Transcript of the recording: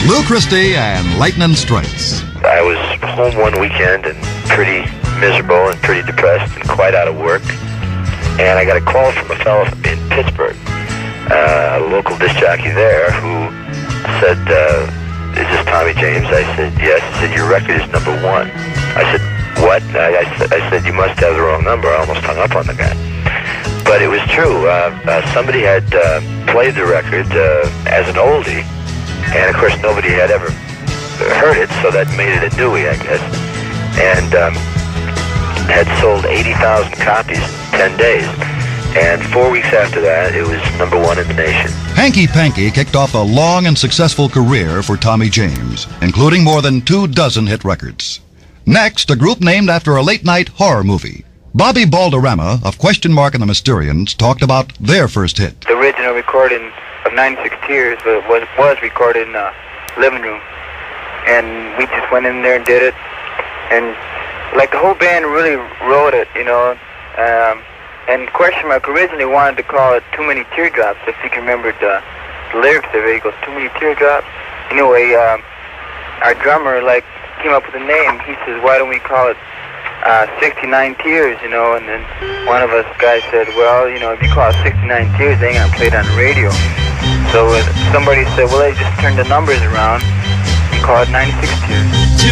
Lou Christie and Lightning Strikes. I was home one weekend and pretty miserable and pretty depressed and quite out of work. And I got a call from a fellow in Pittsburgh, a local disc jockey there, who said, is this Tommy James? I said, yes. He said, your record is number one. I said, what? I said, you must have the wrong number. I almost hung up on the guy. But it was true. Somebody had played the record as an oldie, and of course nobody had ever heard it, so that made it a newie, I guess. And had sold 80,000 copies in 10 days. And 4 weeks after that, it was number one in the nation. Hanky Panky kicked off a long and successful career for Tommy James, including more than 24 hit records. Next, a group named after a late-night horror movie. Bobby Balderrama of Question Mark and the Mysterians talked about their first hit. The original recording of 96 Tears was recorded in the living room. And we just went in there and did it. And like the whole band really wrote it, you know. And Question Mark originally wanted to call it Too Many Teardrops, if you can remember the lyrics of it. He goes, Too Many Teardrops. Anyway, our drummer came up with a name. He says, why don't we call it 69 Tears, you know? And then one of us guys said, well, you know, if you call it 69 Tears, they ain't gonna play it on the radio. So somebody said, well, they just turn the numbers around and call it 96 Tears.